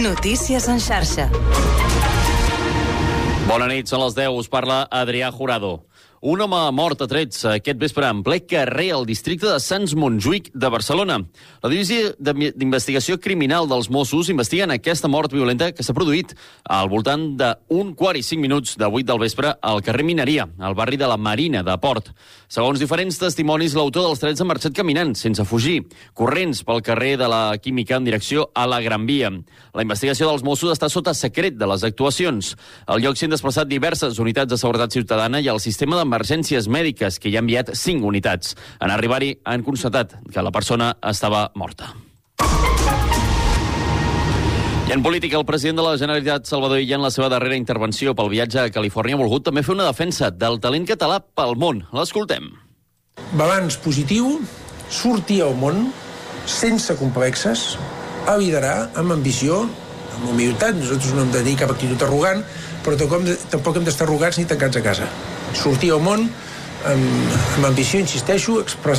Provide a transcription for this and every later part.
Notícies en xarxa. Bona nit, són les 10, us parla Adrià Jurado. Un home mort a trets aquest vespre en ple carrer al districte de Sants Montjuïc de Barcelona. La Divisió d'Investigació Criminal dels Mossos investiguen aquesta mort violenta que s'ha produït al voltant d'un quart i 5 minuts de 8 del vespre al carrer Mineria, al barri de la Marina de Port. Segons diferents testimonis, l'autor dels trets ha marxat caminant, sense fugir, corrents pel carrer de la Química en direcció a la Gran Via. La investigació dels Mossos està sota secret de les actuacions. Al lloc s'hi han desplaçat diverses unitats de seguretat ciutadana i el sistema d'emergències mèdiques, que hi ha enviat 5 unitats. En arribar-hi han constatat que la persona estava morta. I en política, el president de la Generalitat, Salvador Illa, en la seva darrera intervenció pel viatge a Califòrnia, ha volgut també fer una defensa del talent català pel món. L'escoltem. Balanç positiu, sortir al món sense complexes, a liderar amb ambició, amb humilitat. Nosaltres no hem de tenir cap actitud arrogant, però tampoc hem d'estar arrogats ni tancats a casa. Sortir al món amb ambició, insisteixo,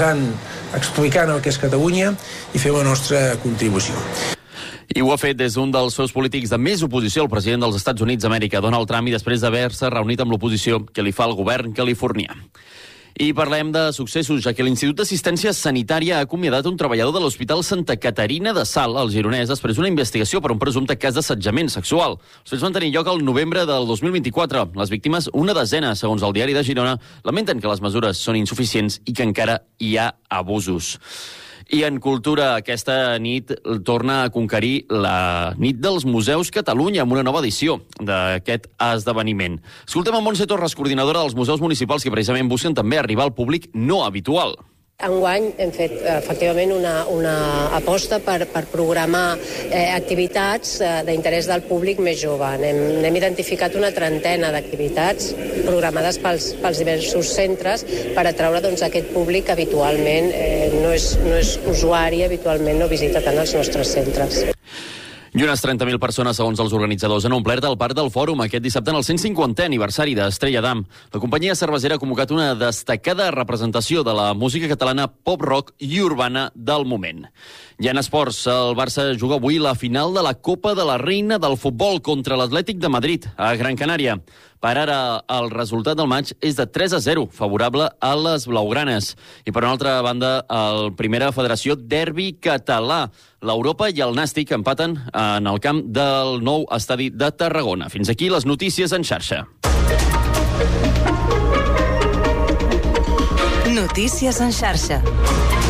explicant el que és Catalunya i fer la nostra contribució. I ho ha fet des d'un dels seus polítics de més oposició al president dels Estats Units d'Amèrica, Donald Trump, i després d'haver-se reunit amb l'oposició que li fa el govern californià. I parlem de successos, ja que l'Institut d'Assistència Sanitària ha acomiadat un treballador de l'Hospital Santa Caterina de Salt, al Gironès, després d'una investigació per un presumpte cas d'assetjament sexual. Els fets van tenir lloc el novembre del 2024. Les víctimes, una desena, segons el Diari de Girona, lamenten que les mesures són insuficients i que encara hi ha abusos. I en cultura, aquesta nit torna a conquerir la nit dels Museus Catalunya amb una nova edició d'aquest esdeveniment. Escoltem a Montse Torres, coordinadora dels Museus Municipals, que precisament busquen també arribar al públic no habitual. Enguany hem fet efectivament una aposta per programar activitats d'interès del públic més jove. N'hem identificat una trentena d'activitats programades pels diversos centres per atraure aquest públic que habitualment no és usuari, habitualment no visita tant els nostres centres. I unes 30.000 persones, segons els organitzadors, han omplert el Parc del Fòrum aquest dissabte en el 150è aniversari d'Estrella Damm. La companyia cervesera ha convocat una destacada representació de la música catalana pop-rock i urbana del moment. I en esports, el Barça juga avui la final de la Copa de la Reina del Futbol contra l'Atlètic de Madrid, a Gran Canària. Per ara, el resultat del maig és de 3-0, favorable a les blaugranes. I per una altra banda, el Primera Federació derbi català. L'Europa i el Nàstic empaten en el camp del nou estadi de Tarragona. Fins aquí les notícies en xarxa. Notícies en xarxa.